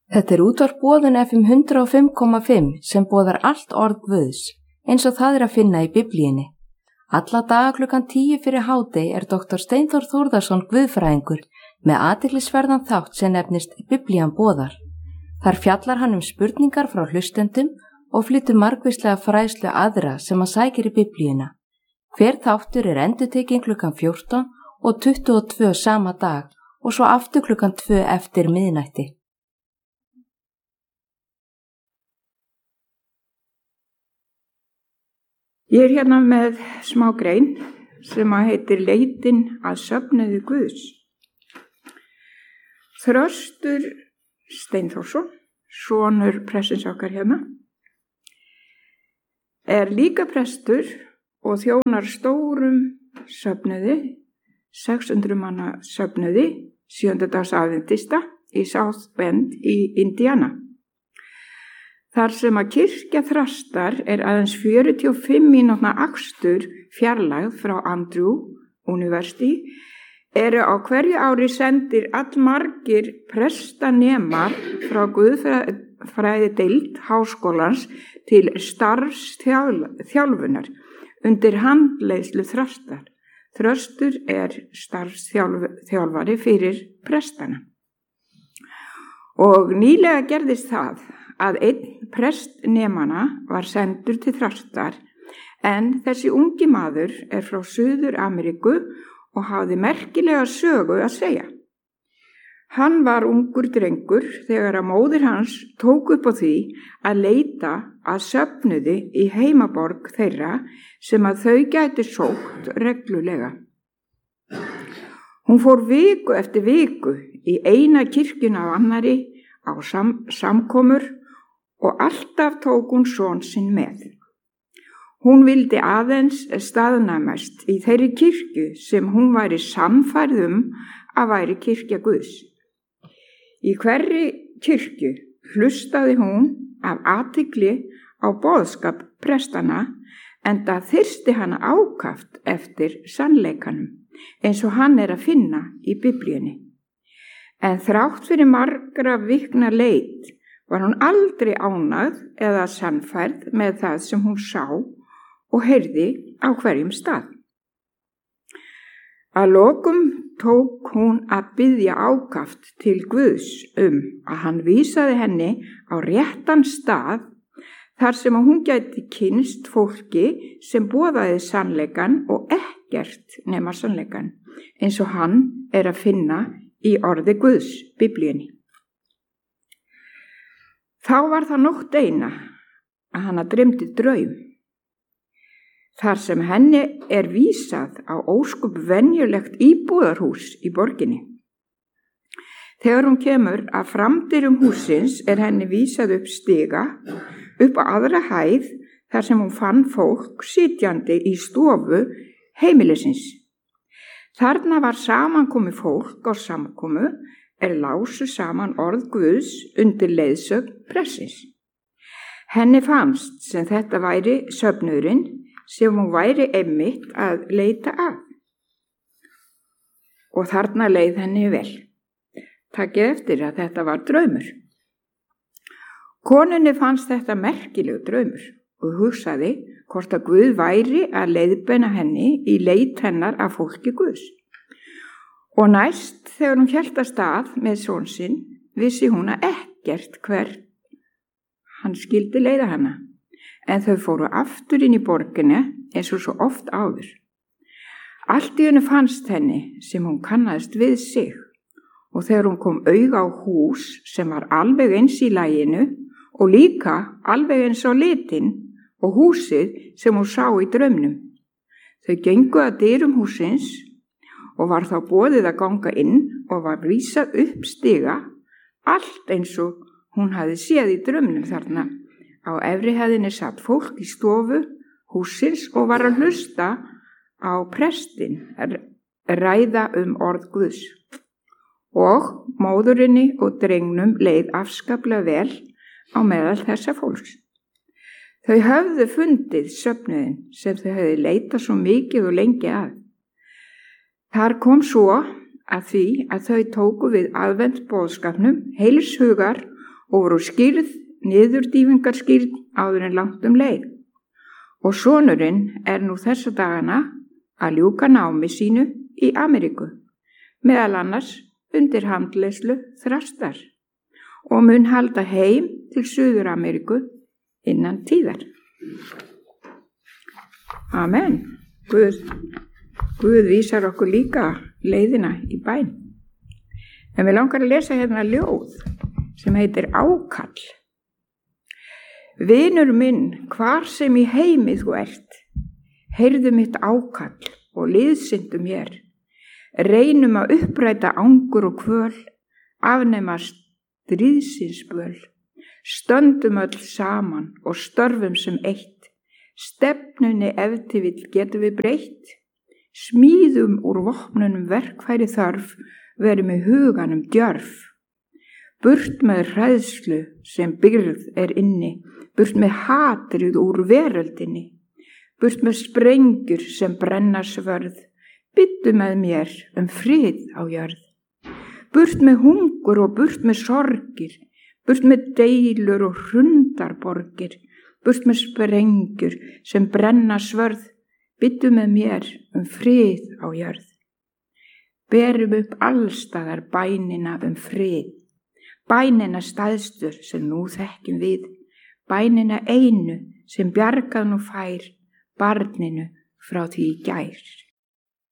Þetta útvarp Boðun FM 105,5 sem boðar allt orð Guðs, eins og það að finna í Biblíunni. Alla daga klukkan 10 fyrir hádegi Dr. Steinþór Þórðarson guðfræðingur með athyglisverðan þátt sem nefnist Biblían boðar. Þar fjallar hann spurningar frá hlustendum og flytur margvíslega fræðslu aðra sem hann sækir í Biblíuna. Hver þáttur endurtekinn klukkan 14 og 22 sama dag og svo aftur klukkan 2 eftir miðnætti. Ég hérna með smá grein sem heitir Leitin að söfnuði Guðs. Þröstur Steinþórsson, sonur prestsins okkar hérna, líka prestur og þjónar stórum söfnuði, 600 manna söfnuði, 7. dags aðventista í South Bend í Indiana. Þar sem að kirkja Þrastar aðeins 45 mínútna akstur fjarlægð frá Andrew University, á hverju ári sendir allmargir prestanemar frá guðfræðideild háskólans til starfsþjálfunar undir handleiðslu Þrastar. Þröstur starfsþjálfari fyrir prestana. Og nýlega gerðist það að einn prestnemana var sendur til Þrastar, en þessi ungi maður frá Suður-Ameríku og hafði merkilega sögu að segja. Hann var ungur drengur þegar að móðir hans tók upp á því að leita að söfnuði í heimaborg þeirra sem að þau gæti sótt reglulega. Hún fór viku eftir viku í eina kirkjuna af annari á samkomur og alltaf tók hún son sinn með. Hún vildi aðeins staðnæmast í þeirri kirkju sem hún væri sannfærð að væri kirkja Guðs. Í hverri kirkju hlustaði hún af athygli á boðskap prestana, enda þyrsti hana ákaft eftir sannleikanum, eins og hann að finna í Biblíunni. En þrátt fyrir margra vikna leit var hún aldrei ánægð eða sannfærð með það sem hún sá og heyrði á hverjum stað. Að lokum tók hún að biðja ákaft til Guðs að hann vísaði henni á réttan stað þar sem hún gæti kynnst fólki sem boðaði sannleikan og ekkert nema sannleikan, eins og hann að finna í orði Guðs, Biblíunni. Þá var það nótt eina að hana dreymdi draum, þar sem henni vísað á óskup venjulegt íbúðarhús í borginni. Þegar hún kemur að framdyrum húsins henni vísað upp stiga, upp á aðra hæð þar sem hún fann fólk sitjandi í stofu heimilisins. Þarna var samankomið fólk á samkomu lásu saman orð Guðs undir leiðsögn prestsins. Henni fannst sem þetta væri söfnuðurinn sem hún væri einmitt að leita að. Og þarna leið henni vel. Takið eftir að þetta var draumur. Konunni fannst þetta merkilegur draumur og hugsaði hvort að Guð væri að leiðbeina henni í leit hennar af fólki Guðs. Og næst þegar hún hélt af stað með son sinn, vissi hún að ekkert hvert hann skildi leiða hana, en þau fóru aftur inn í borginni eins og svo oft áður. Allt í henni fannst henni sem hún kannaðist við sig, og þegar hún kom auga á hús sem var alveg eins í laginu og líka alveg eins á litin og húsið sem hún sá í draumnum. Þau gengu að dyrum húsins og var þá boðið að ganga inn og var vísað upp stiga, allt eins og hún hafði séð í draumnum þarna. Á efri hæðinni satt fólk í stofu húsins og var að hlusta á prestinn ræða orð Guðs. Og móðurinni og drengnum leið afskaplega vel á meðal þessa fólks. Þau höfðu fundið söfnuðinn sem þau höfðu leitað svo mikið og lengi að. Þar kom svo að því að þau tóku við aðvent boðskapnum heils hugar og voru skýrð niðurdýfingarskýrð áður en langt leið. Og sonurinn nú þessa dagana að ljúka námi sínu í Ameríku, meðal annars undir handleiðslu Þrastar, og mun halda heim til Suður-Ameríku innan tíðar. Amen. Guð vísar okkur líka leiðina í bæn. En við langar að lesa hérna ljóð sem heitir Ákall. Vinur minn, hvar sem í heimi þú ert, heyrðu mitt ákall og liðsindu mér. Reynum að uppræta angur og kvöl, afnema stríðsins böl. Stöndum öll saman og störfum sem eitt. Stefnunni ef til vill getum við breytt. Smíðum úr vopnunum verkfæri þörf, verum í huganum djörf. Burt með hræðslu sem byrð inni, burt með hatrið úr veröldinni, burt með sprengjur sem brenna svörð, byttu með mér frið á jörð. Burt með hungur og burt með sorgir, burt með deilur og hrundarborgir, burt með sprengjur sem brenna svörð, byttu með mér frið á jörð. Berum upp allstaðar bænina frið, bænina stæðstur sem nú þekkjum við, bænina einu sem bjargað nú fær barninu frá því í gær.